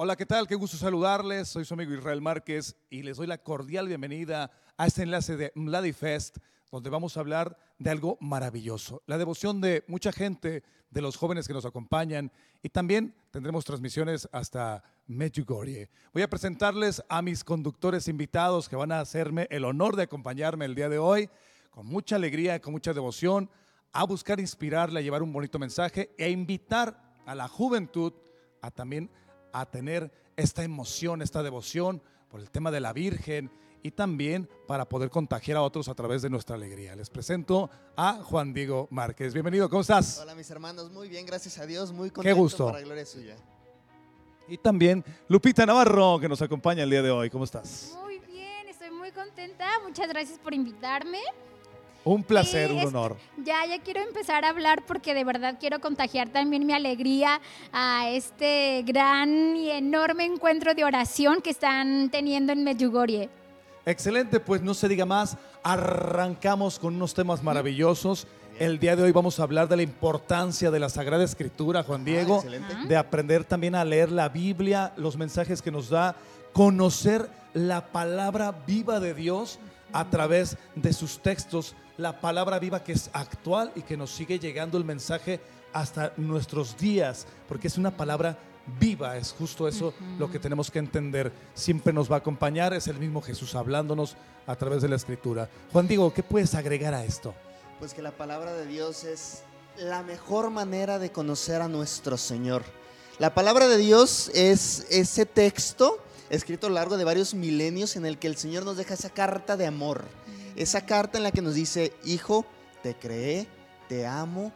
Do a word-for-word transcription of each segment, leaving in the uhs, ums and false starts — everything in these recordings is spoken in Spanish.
Hola, ¿qué tal? Qué gusto saludarles. Soy su amigo Israel Márquez y les doy la cordial bienvenida a este enlace de Mladifest, donde vamos a hablar de algo maravilloso, la devoción de mucha gente, de los jóvenes que nos acompañan, y también tendremos transmisiones hasta Medjugorje. Voy a presentarles a mis conductores invitados que van a hacerme el honor de acompañarme el día de hoy, con mucha alegría, con mucha devoción, a buscar inspirarle, a llevar un bonito mensaje e invitar a la juventud a también a tener esta emoción, esta devoción por el tema de la Virgen y también para poder contagiar a otros a través de nuestra alegría. Les presento a Juan Diego Márquez. Bienvenido, ¿cómo estás? Hola mis hermanos, muy bien, gracias a Dios, muy contento. Qué gusto. Para gloria suya. Y también Lupita Navarro, que nos acompaña el día de hoy. ¿Cómo estás? Muy bien, estoy muy contenta. Muchas gracias por invitarme. Un placer, Y un es- honor. Ya, ya quiero empezar a hablar porque de verdad quiero contagiar también mi alegría a este gran y enorme encuentro de oración que están teniendo en Medjugorje. Excelente, pues no se diga más. Arrancamos con unos temas maravillosos. El día de hoy vamos a hablar de la importancia de la Sagrada Escritura, Juan Diego. Ah, excelente. De aprender también a leer la Biblia, los mensajes que nos da, conocer la palabra viva de Dios a través de sus textos, la palabra viva que es actual y que nos sigue llegando el mensaje hasta nuestros días, porque es una palabra viva, es justo eso lo que tenemos que entender. Siempre nos va a acompañar, es el mismo Jesús hablándonos a través de la Escritura. Juan Diego, ¿qué puedes agregar a esto? Pues que la palabra de Dios es la mejor manera de conocer a nuestro Señor. La palabra de Dios es ese texto escrito a lo largo de varios milenios en el que el Señor nos deja esa carta de amor. Esa carta en la que nos dice: hijo, te creé, te amo,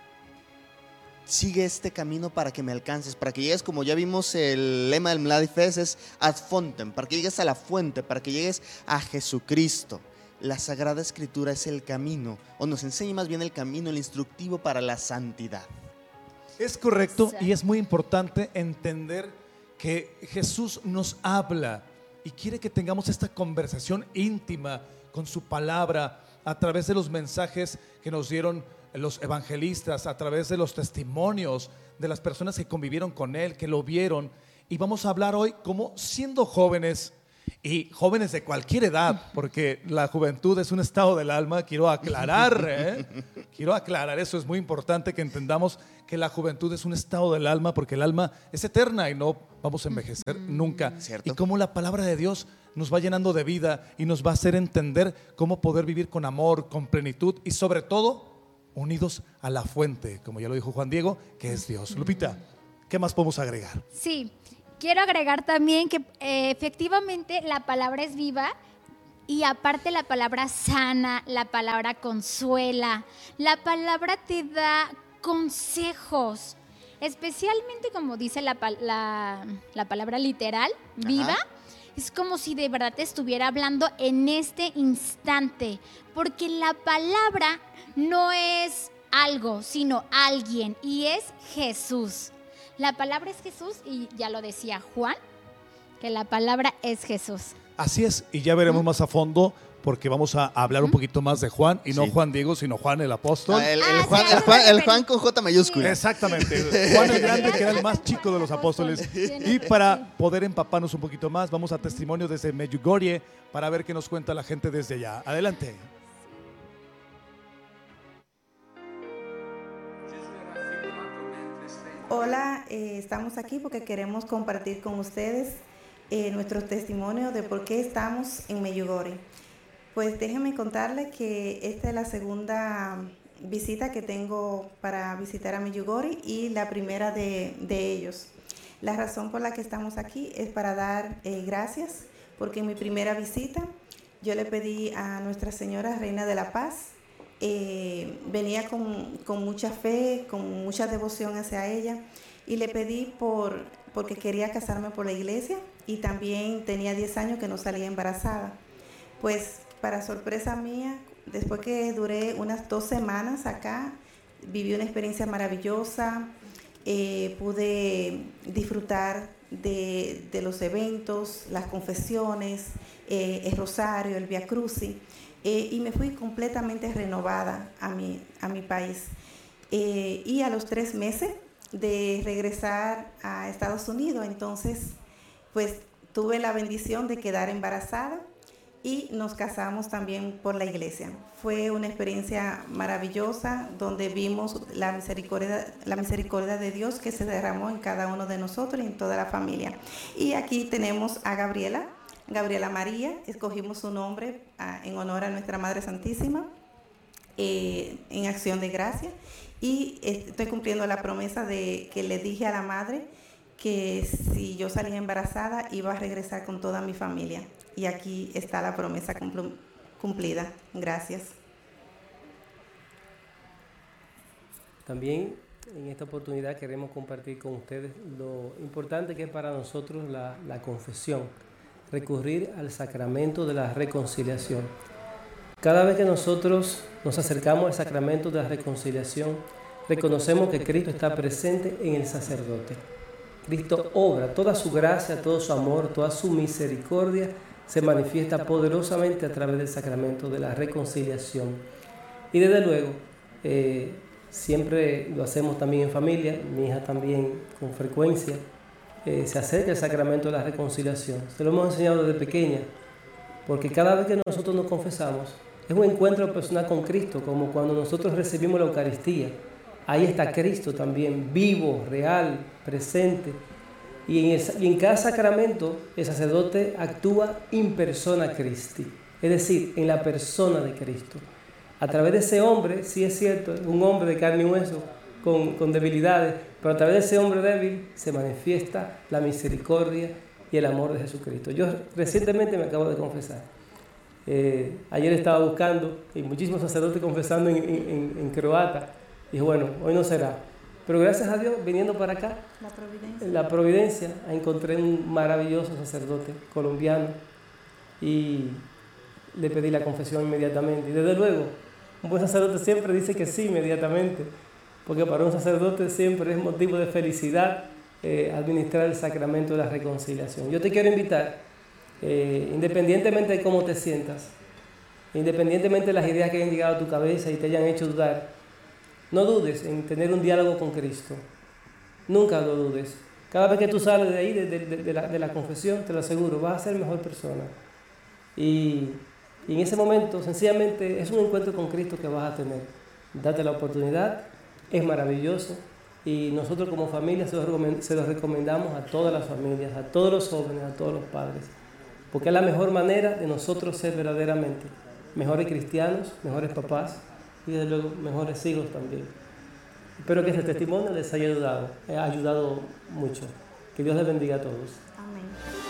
sigue este camino para que me alcances, para que llegues, como ya vimos el lema del Mladifest, es ad fontem, para que llegues a la fuente, para que llegues a Jesucristo. La Sagrada Escritura es el camino, o nos enseña más bien el camino, el instructivo para la santidad. Es correcto, Exacto. y es muy importante entender que Jesús nos habla y quiere que tengamos esta conversación íntima con su palabra a través de los mensajes que nos dieron los evangelistas, a través de los testimonios de las personas que convivieron con él, que lo vieron. Y vamos a hablar hoy cómo, siendo jóvenes y jóvenes de cualquier edad, porque la juventud es un estado del alma, quiero aclarar, ¿eh? quiero aclarar, eso es muy importante que entendamos que la juventud es un estado del alma, porque el alma es eterna y no vamos a envejecer nunca. Cierto. Y cómo la palabra de Dios nos va llenando de vida y nos va a hacer entender cómo poder vivir con amor, con plenitud y sobre todo unidos a la fuente, como ya lo dijo Juan Diego, que es Dios. Lupita, ¿qué más podemos agregar? Sí, quiero agregar también que eh, efectivamente la palabra es viva. Y aparte la palabra sana, la palabra consuela, la palabra te da consejos, especialmente como dice la, pal- la, la palabra literal, viva. Ajá. Es como si de verdad te estuviera hablando en este instante, porque la palabra no es algo, sino alguien, y es Jesús. La palabra es Jesús, y ya lo decía Juan, que la palabra es Jesús. Así es, y ya veremos más a fondo porque vamos a hablar un poquito más de Juan, y no Sí. Juan Diego, sino Juan el apóstol. Ah, el, el Ah, sí, Juan, a el, eso Juan, me el referí. Juan con J mayúscula. Exactamente, Juan el Grande, que era el más chico de los apóstoles. Y para poder empaparnos un poquito más, vamos a testimonio desde Medjugorje para ver qué nos cuenta la gente desde allá. Adelante. Hola, eh, estamos aquí porque queremos compartir con ustedes eh, nuestro testimonio de por qué estamos en Medjugorje. Pues déjenme contarles que esta es la segunda visita que tengo para visitar a Medjugorje y la primera de, de ellos. La razón por la que estamos aquí es para dar eh, gracias, porque en mi primera visita yo le pedí a Nuestra Señora Reina de la Paz. Eh, venía con, con mucha fe, con mucha devoción hacia ella, y le pedí por, porque quería casarme por la iglesia y también tenía diez años que no salía embarazada. Pues para sorpresa mía, después que duré unas dos semanas acá, viví una experiencia maravillosa, eh, pude disfrutar de, de los eventos, las confesiones, eh, el rosario, el Via Crucis. Eh, y me fui completamente renovada a mi, a mi país. Eh, y a los tres meses de regresar a Estados Unidos, entonces pues tuve la bendición de quedar embarazada y nos casamos también por la iglesia. Fue una experiencia maravillosa donde vimos la misericordia, la misericordia de Dios que se derramó en cada uno de nosotros y en toda la familia. Y aquí tenemos a Gabriela, Gabriela María, escogimos su nombre ah, en honor a nuestra Madre Santísima, eh, en acción de gracia. Y estoy cumpliendo la promesa de que le dije a la madre que si yo salía embarazada iba a regresar con toda mi familia. Y aquí está la promesa cumplida. Gracias. También en esta oportunidad queremos compartir con ustedes lo importante que es para nosotros la, la confesión, recurrir al sacramento de la reconciliación. Cada vez que nosotros nos acercamos al sacramento de la reconciliación, reconocemos que Cristo está presente en el sacerdote. Cristo obra, toda su gracia, todo su amor, toda su misericordia se manifiesta poderosamente a través del sacramento de la reconciliación. Y desde luego, eh, siempre lo hacemos también en familia, mi hija también con frecuencia eh, se acerca al sacramento de la reconciliación. Se lo hemos enseñado desde pequeña, porque cada vez que nosotros nos confesamos, es un encuentro personal con Cristo, como cuando nosotros recibimos la Eucaristía. Ahí está Cristo también, vivo, real, presente. Y en, el, y en cada sacramento el sacerdote actúa in persona Christi, es decir, en la persona de Cristo. A través de ese hombre, sí es cierto, un hombre de carne y hueso, con, con debilidades, pero a través de ese hombre débil se manifiesta la misericordia y el amor de Jesucristo. Yo recientemente me acabo de confesar. Eh, ayer estaba buscando, y muchísimos sacerdotes confesando en, en, en croata, y dije, bueno, hoy no será. Pero gracias a Dios, viniendo para acá, la providencia, en la Providencia, encontré un maravilloso sacerdote colombiano y le pedí la confesión inmediatamente. Y desde luego, un buen sacerdote siempre dice que sí inmediatamente, porque para un sacerdote siempre es motivo de felicidad eh, administrar el sacramento de la reconciliación. Yo te quiero invitar, eh, independientemente de cómo te sientas, independientemente de las ideas que hayan llegado a tu cabeza y te hayan hecho dudar, no dudes en tener un diálogo con Cristo. Nunca lo dudes. Cada vez que tú sales de ahí, de, de, de, la, de la confesión, te lo aseguro, vas a ser mejor persona. Y, y en ese momento, sencillamente, es un encuentro con Cristo que vas a tener. Date la oportunidad, es maravilloso. Y nosotros como familia se lo, se lo recomendamos a todas las familias, a todos los jóvenes, a todos los padres. Porque es la mejor manera de nosotros ser verdaderamente mejores cristianos, mejores papás, y desde luego mejores hijos también. Espero que este testimonio les haya ayudado, ha ayudado mucho. Que Dios les bendiga a todos. Amén.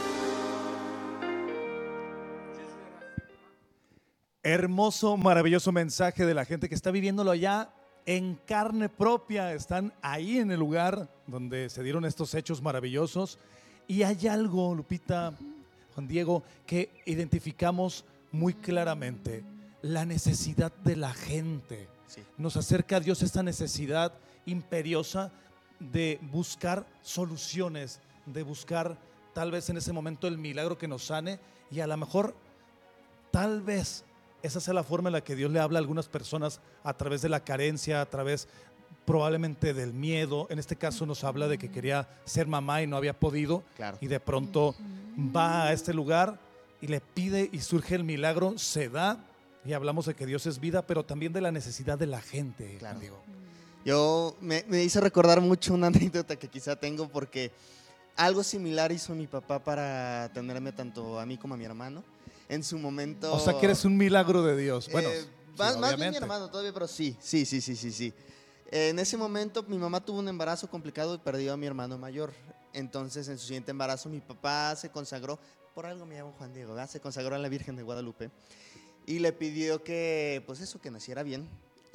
Hermoso, maravilloso mensaje de la gente que está viviéndolo allá en carne propia. Están ahí en el lugar donde se dieron estos hechos maravillosos. Y hay algo, Lupita, Juan Diego, que identificamos muy claramente. La necesidad de la gente. Sí. Nos acerca a Dios esta necesidad imperiosa de buscar soluciones, de buscar tal vez en ese momento el milagro que nos sane, y a lo mejor tal vez esa sea la forma en la que Dios le habla a algunas personas, a través de la carencia, a través probablemente del miedo. En este caso nos habla de que quería ser mamá y no había podido, Claro. y de pronto va a este lugar y le pide y surge el milagro, se da. Y hablamos de que Dios es vida, pero también de la necesidad de la gente. Claro. Digo. Yo me, me hizo recordar mucho una anécdota que quizá tengo, porque algo similar hizo mi papá para tenerme tanto a mí como a mi hermano. En su momento... O sea que eres un milagro de Dios. Bueno, eh, sí, más, más bien mi obviamente. hermano todavía, pero sí, sí, sí, sí, sí, sí. Eh, en ese momento mi mamá tuvo un embarazo complicado y perdió a mi hermano mayor. Entonces en su siguiente embarazo mi papá se consagró, por algo me llamo Juan Diego, ¿verdad? Se consagró a la Virgen de Guadalupe. Y le pidió que, pues eso, que naciera bien.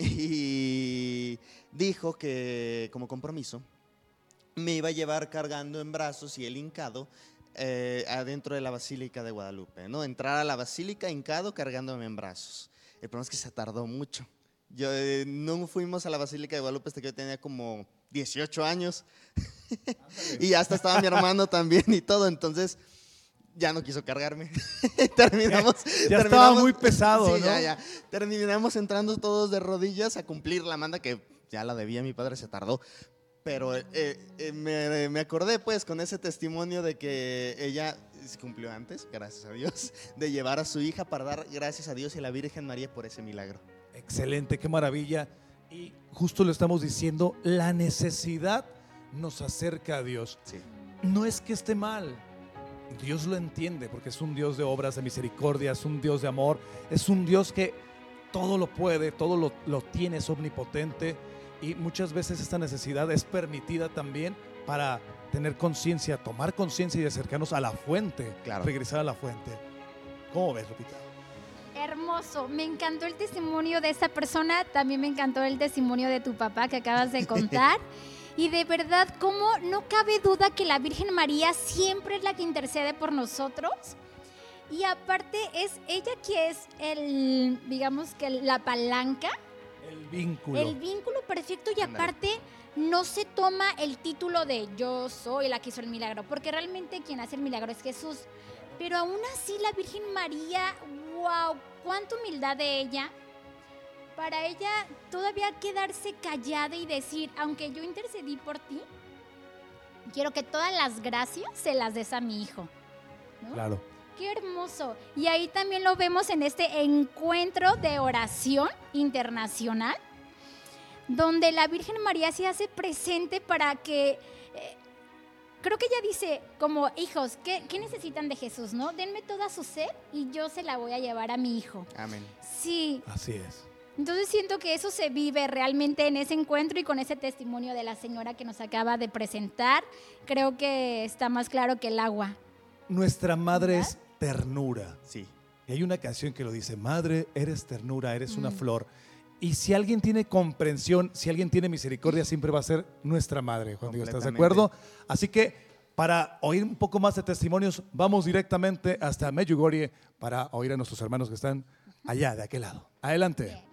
Y dijo que, como compromiso, me iba a llevar cargando en brazos y él hincado eh, adentro de la Basílica de Guadalupe, ¿no? Entrar a la Basílica hincado cargándome en brazos. El problema es que se tardó mucho. Yo, eh, no fuimos a la Basílica de Guadalupe hasta que yo tenía como dieciocho años. Y hasta estaba mi hermano también y todo, entonces... ya no quiso cargarme. terminamos, Ya, ya terminamos, estaba muy pesado, sí, ¿no? ya, ya. Terminamos entrando todos de rodillas a cumplir la manda que ya la debía mi padre, se tardó. Pero eh, eh, me, me acordé pues con ese testimonio de que ella cumplió antes, gracias a Dios, de llevar a su hija para dar gracias a Dios y a la Virgen María por ese milagro. Excelente, qué maravilla. Y justo lo estamos diciendo, la necesidad nos acerca a Dios. Sí. No es que esté mal, Dios lo entiende porque es un Dios de obras, de misericordia, es un Dios de amor, es un Dios que todo lo puede, todo lo, lo tiene, es omnipotente, y muchas veces esta necesidad es permitida también para tener conciencia, tomar conciencia y acercarnos a la fuente, Claro. regresar a la fuente. ¿Cómo ves, Lupita? Hermoso, me encantó el testimonio de esta persona, también me encantó el testimonio de tu papá que acabas de contar. Y de verdad, ¿cómo no cabe duda que la Virgen María siempre es la que intercede por nosotros? Y aparte es ella que es el, digamos que la palanca, El vínculo. el vínculo perfecto, y Ándale. aparte no se toma el título de yo soy la que hizo el milagro, porque realmente quien hace el milagro es Jesús. Pero aún así la Virgen María, wow, cuánta humildad de ella, para ella todavía quedarse callada y decir, aunque yo intercedí por ti, quiero que todas las gracias se las des a mi hijo, ¿no? Claro. Qué hermoso. Y ahí también lo vemos en este encuentro de oración internacional, donde la Virgen María se hace presente para que, eh, creo que ella dice, como hijos, ¿qué, qué necesitan de Jesús, no? Denme toda su sed y yo se la voy a llevar a mi hijo. Amén. Sí, Así es. entonces siento que eso se vive realmente en ese encuentro y con ese testimonio de la señora que nos acaba de presentar. Creo que está más claro que el agua. Nuestra madre ¿Verdad? es ternura. Sí. Y hay una canción que lo dice, madre, eres ternura, eres una Mm. flor. Y si alguien tiene comprensión, si alguien tiene misericordia, siempre va a ser nuestra madre, Juan Diego, ¿estás de Completamente. acuerdo? Así que para oír un poco más de testimonios, vamos directamente hasta Medjugorje para oír a nuestros hermanos que están allá, de aquel lado. Adelante. Bien.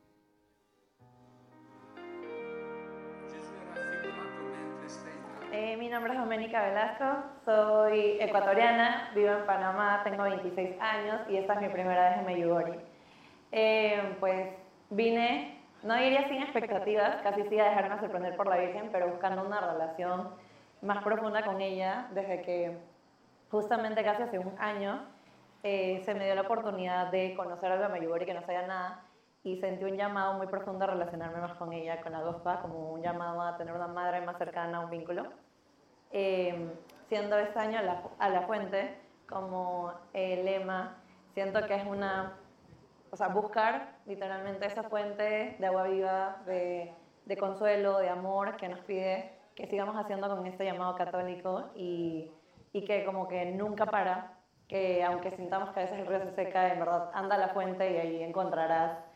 Eh, mi nombre es Doménica Velasco, soy ecuatoriana, vivo en Panamá, tengo veintiséis años y esta es mi primera vez en Medjugorje. Eh, pues vine, no diría sin expectativas, casi sí a dejarme sorprender por la Virgen, pero buscando una relación más profunda con ella, desde que justamente casi hace un año eh, se me dio la oportunidad de conocer algo de Medjugorje que no sabía nada, y sentí un llamado muy profundo a relacionarme más con ella, con la Gospa, como un llamado a tener una madre más cercana, un vínculo. Eh, siendo este año a la, a la fuente como eh, lema, siento que es una, o sea, buscar literalmente esa fuente de agua viva, de, de consuelo, de amor que nos pide que sigamos haciendo con este llamado católico y, y que como que nunca para, que aunque sintamos que a veces el río se seca, en verdad anda a la fuente y ahí encontrarás